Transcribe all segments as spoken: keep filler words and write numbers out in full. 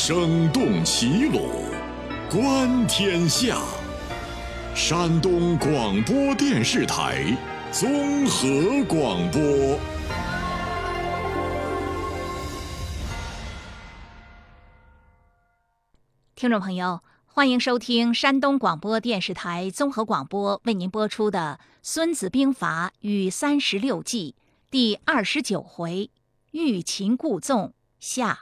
声动齐鲁，观天下。山东广播电视台综合广播。 听众朋友，欢迎收听山东广播电视台综合广播为您播出的《孙子兵法与三十六计》第二十九回“欲擒故纵”下。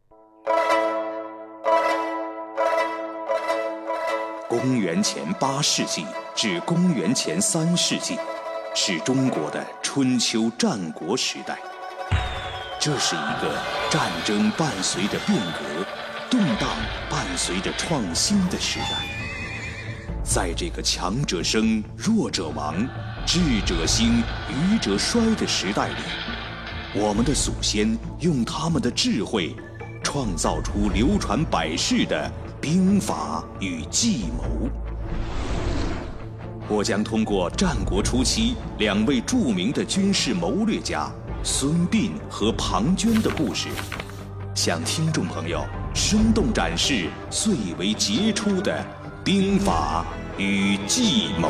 公元前八世纪至公元前三世纪，是中国的春秋战国时代。这是一个战争伴随着变革，动荡伴随着创新的时代。在这个强者生、弱者亡、智者兴、愚者衰的时代里，我们的祖先用他们的智慧，创造出流传百世的兵法与计谋。我将通过战国初期两位著名的军事谋略家孙膑和庞涓的故事，向听众朋友生动展示最为杰出的兵法与计谋。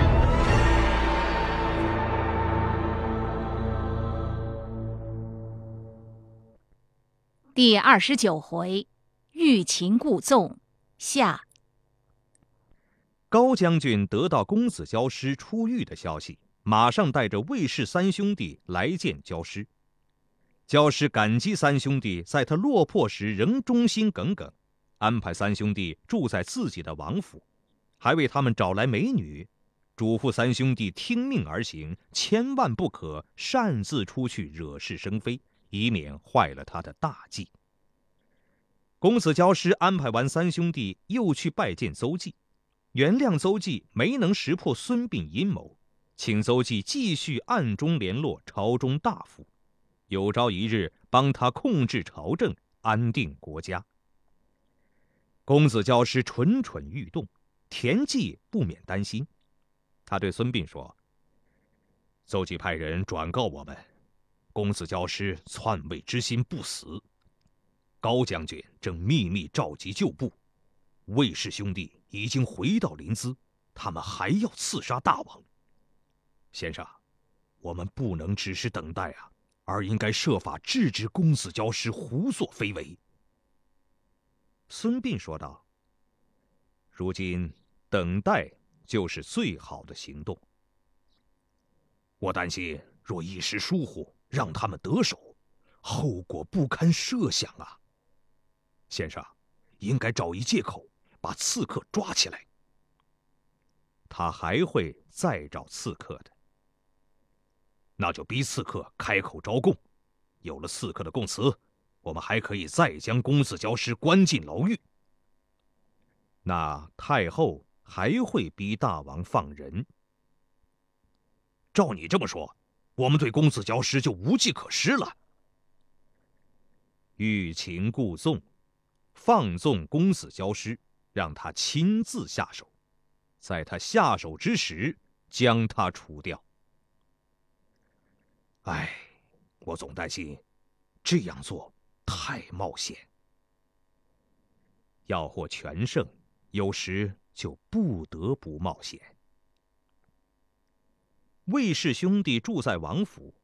第二十九回，欲擒故纵下。 高将军得到公子交师出狱的消息，马上带着魏氏三兄弟来见交师。交师感激三兄弟在他落魄时仍忠心耿耿，安排三兄弟住在自己的王府，还为他们找来美女，嘱咐三兄弟听命而行，千万不可擅自出去惹是生非，以免坏了他的大计。公子交师安排完三兄弟，又去拜见邹忌，原谅邹忌没能识破孙膑阴谋，请邹忌继续暗中联络朝中大夫，有朝一日帮他控制朝政，安定国家。公子交师蠢蠢欲动，田忌不免担心。他对孙膑说：邹忌派人转告我们，公子交师篡位之心不死，高将军正秘密召集旧部，魏氏兄弟已经回到临淄，他们还要刺杀大王。先生，我们不能只是等待啊，而应该设法制止公子交师胡作非为。孙膑说道：如今等待就是最好的行动。我担心若一时疏忽，让他们得手，后果不堪设想啊。先生，应该找一借口把刺客抓起来。他还会再找刺客的。那就逼刺客开口招供，有了刺客的供词，我们还可以再将公子交师关进牢狱。那太后还会逼大王放人。照你这么说，我们对公子交师就无计可施了。欲擒故纵，放纵公子交师，让他亲自下手，在他下手之时将他除掉。唉，我总担心这样做太冒险，要获全胜，有时就不得不冒险。魏氏兄弟住在王府，